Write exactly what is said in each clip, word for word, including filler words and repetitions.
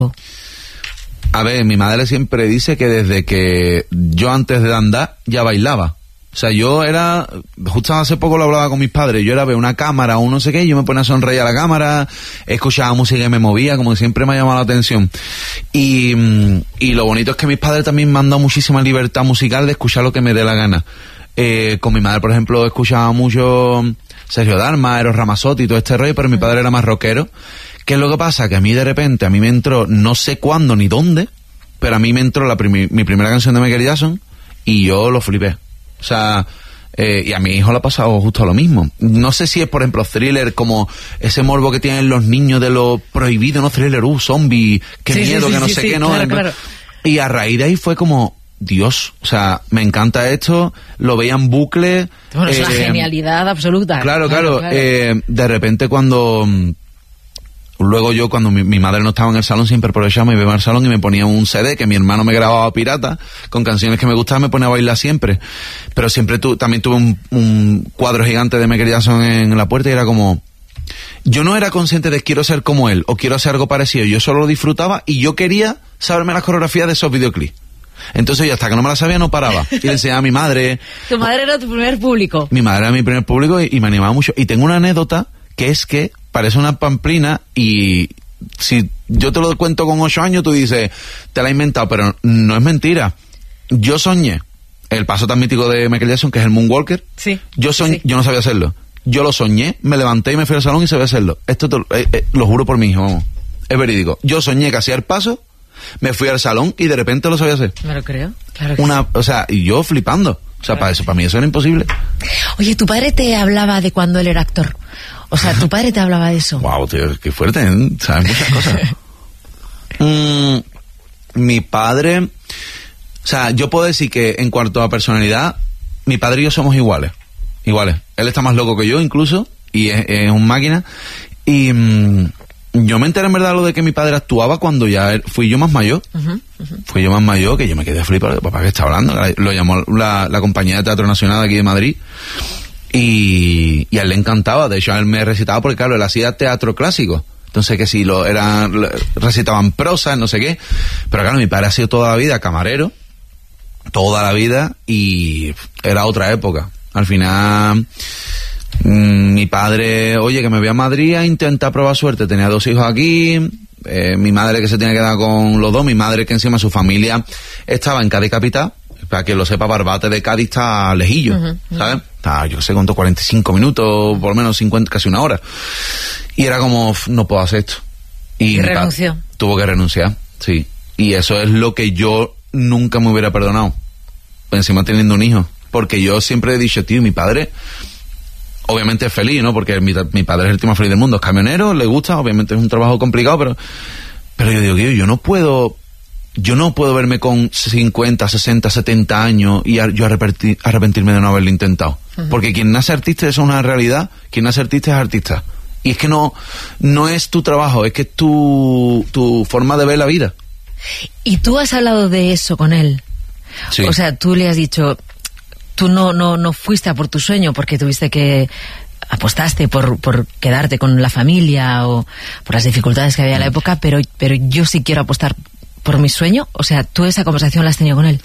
A ver, mi madre siempre dice que desde que yo antes de andar ya bailaba. O sea, yo era, justo hace poco lo hablaba con mis padres, yo era ver una cámara o no sé qué, y yo me ponía a sonreír a la cámara, escuchaba música y me movía, como que siempre me ha llamado la atención. Y, y lo bonito es que mis padres también me han dado muchísima libertad musical de escuchar lo que me dé la gana. Eh, con mi madre, por ejemplo, escuchaba mucho Sergio Dalma, Eros Ramazzotti y todo este rollo, pero mi padre era más rockero. ¿Qué es lo que pasa? Que a mí de repente, a mí me entró, no sé cuándo ni dónde, pero a mí me entró la primi- mi primera canción de Michael Jackson y yo lo flipé. O sea, eh, y a mi hijo le ha pasado justo lo mismo. No sé si es, por ejemplo, Thriller, como ese morbo que tienen los niños de lo prohibido, ¿no? Thriller, uh, zombie, qué sí, miedo, sí, que no sí, sé sí, qué, ¿no? Claro, claro. Y a raíz de ahí fue como, Dios, o sea, me encanta esto, lo veía en bucle. Bueno, es eh, una genialidad absoluta. Claro, claro, claro, claro. Eh, de repente cuando... Luego yo, cuando mi, mi madre no estaba en el salón, siempre aprovechaba y me iba al salón y me ponía un C D que mi hermano me grababa pirata, con canciones que me gustaban, me ponía a bailar siempre. Pero siempre tu, también tuve un, un cuadro gigante de Michael Jackson en la puerta y era como... Yo no era consciente de quiero ser como él o quiero hacer algo parecido, yo solo lo disfrutaba y yo quería saberme las coreografías de esos videoclips. Entonces yo hasta que no me las sabía no paraba. Y le enseñaba a mi madre... Tu madre era tu primer público. Mi madre era mi primer público y, y me animaba mucho. Y tengo una anécdota que es que parece una pamplina y si yo te lo cuento con ocho años tú dices, te la he inventado, pero no es mentira. Yo soñé el paso tan mítico de Michael Jackson, que es el Moonwalker. Sí. Yo soñé, sí. yo no sabía hacerlo. Yo lo soñé, me levanté y me fui al salón y sabía hacerlo. Esto te, eh, eh, lo juro por mi hijo, vamos. Es verídico. Yo soñé que hacía el paso, me fui al salón y de repente lo sabía hacer. Me lo creo, claro que Una, sí. o sea, y yo flipando. O sea, Claro. para eso, para mí eso era imposible. Oye, ¿tu padre te hablaba de cuando él era actor? O sea, ¿tu padre te hablaba de eso? Wow, tío, qué fuerte, ¿eh? Sabes muchas cosas. mm, mi padre, o sea, yo puedo decir que en cuanto a personalidad, mi padre y yo somos iguales, iguales. Él está más loco que yo incluso, y es, es un máquina, y mm, yo me enteré en verdad lo de que mi padre actuaba cuando ya él- fui yo más mayor. Uh-huh, uh-huh. Fui yo más mayor, que yo me quedé flipado, papá, ¿qué está hablando? Lo llamó la, la compañía de Teatro Nacional de aquí de Madrid. Y, y a él le encantaba, de hecho a él me recitaba porque claro, él hacía teatro clásico, entonces que si lo eran, recitaban prosa, no sé qué, pero claro, mi padre ha sido toda la vida camarero, toda la vida, y era otra época. Al final, mmm, mi padre, oye, que me voy a Madrid a intentar probar suerte, tenía dos hijos aquí, eh, mi madre que se tenía que dar con los dos, mi madre que encima su familia estaba en Cádiz capital. Para que lo sepa, Barbate de Cádiz está lejillo, uh-huh, uh-huh. ¿sabes? Está, yo qué sé, cuánto, cuarenta y cinco minutos, por lo menos cincuenta, casi una hora. Y era como, no puedo hacer esto. Y, y renunció. Pa- tuvo que renunciar, sí. Y eso es lo que yo nunca me hubiera perdonado. Encima teniendo un hijo. Porque yo siempre he dicho, tío, mi padre, obviamente es feliz, ¿no? Porque mi, mi padre es el tío más feliz del mundo, es camionero, le gusta, obviamente es un trabajo complicado, pero, pero yo digo, tío, yo no puedo... Yo no puedo verme con cincuenta, sesenta, setenta años y a, yo arrepentir, arrepentirme de no haberlo intentado. Uh-huh. Porque quien nace artista eso es una realidad, quien nace artista es artista. Y es que no, no es tu trabajo, es que es tu, tu forma de ver la vida. ¿Y tú has hablado de eso con él? Sí. O sea, tú le has dicho, tú no, no, no fuiste a por tu sueño porque tuviste que... apostaste por, por quedarte con la familia o por las dificultades que había en la época, pero, pero yo sí quiero apostar por mi sueño. O sea, ¿tú esa conversación la has tenido con él?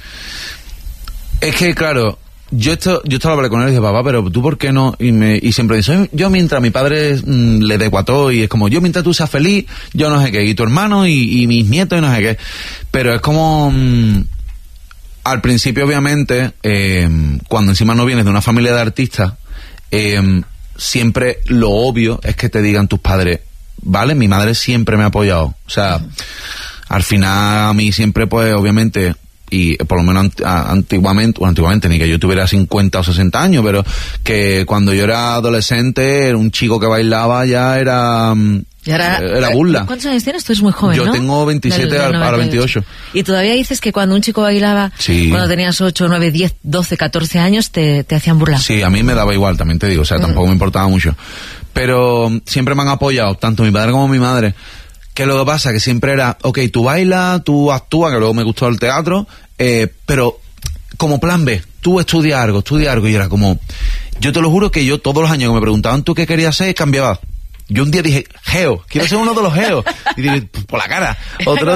Es que, claro, yo esto, yo esto lo hablé con él y dije, papá, pero tú por qué no, y me, y siempre dice, yo mientras mi padre mmm, le dé cuatro y es como, yo mientras tú seas feliz, yo no sé qué, y tu hermano y, y mis nietos y no sé qué, pero es como, mmm, al principio obviamente, eh, cuando encima no vienes de una familia de artistas, eh, siempre lo obvio es que te digan tus padres, vale, mi madre siempre me ha apoyado, o sea, uh-huh. Al final a mí siempre pues obviamente, y por lo menos antiguamente, bueno, antiguamente ni que yo tuviera cincuenta o sesenta años, pero que cuando yo era adolescente, un chico que bailaba ya era, ya era, era burla. ¿Cuántos años tienes? Tú eres muy joven, yo ¿no? Yo tengo veintisiete, del, del ahora veintiocho. Y todavía dices que cuando un chico bailaba, sí. Cuando tenías ocho, nueve, diez, doce, catorce años, te, te hacían burla. Sí, a mí me daba igual, también te digo, o sea, uh-huh. Tampoco me importaba mucho. Pero siempre me han apoyado, tanto mi padre como mi madre. Que lo que pasa que siempre era, ok, tú bailas, tú actúas, que luego me gustó el teatro, eh, pero como plan B, tú estudias algo, estudias algo, y era como, yo te lo juro que yo todos los años que me preguntaban tú qué querías hacer, cambiaba. Yo un día dije, Geo, quiero ser uno de los Geos. Y dije, por la cara. Otro